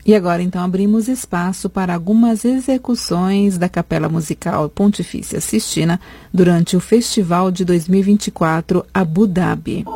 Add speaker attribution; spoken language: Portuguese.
Speaker 1: E agora, então, abrimos espaço para algumas execuções da Capela Musical Pontifícia Sistina durante o Festival de 2024 Abu Dhabi.